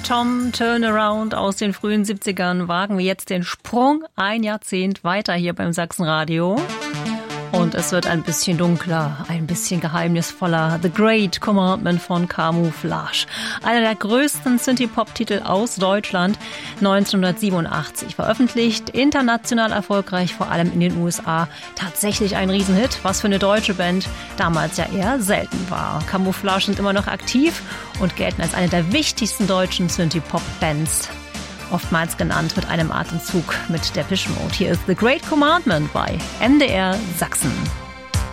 Tom Turnaround aus den frühen 70ern wagen wir jetzt den Sprung ein Jahrzehnt weiter hier beim Sachsenradio. Und es wird ein bisschen dunkler, ein bisschen geheimnisvoller. The Great Commandment von Camouflage. Einer der größten Synthie-Pop-Titel aus Deutschland, 1987 veröffentlicht, international erfolgreich, vor allem in den USA. Tatsächlich ein Riesenhit, was für eine deutsche Band damals ja eher selten war. Camouflage sind immer noch aktiv und gelten als eine der wichtigsten deutschen Synthie-Pop-Bands. Oftmals genannt mit einem Atemzug mit Depeche Mode. Hier ist The Great Commandment bei MDR Sachsen.